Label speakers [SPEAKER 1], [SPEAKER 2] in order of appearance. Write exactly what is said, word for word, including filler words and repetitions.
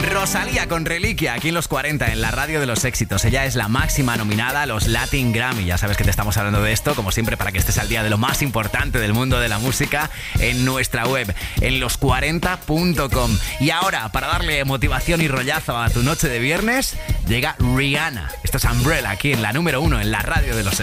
[SPEAKER 1] Rosalía con Reliquia, aquí en los cuarenta, en la radio de los éxitos. Ella es la máxima nominada a los Latin Grammy. Ya sabes que te estamos hablando de esto, como siempre, para que estés al día de lo más importante del mundo de la música en nuestra web, en los cuarenta punto com. Y ahora, para darle motivación y rollazo a tu noche de viernes, llega Rihanna. Esto es Umbrella, aquí en la número uno, en la radio de los éxitos.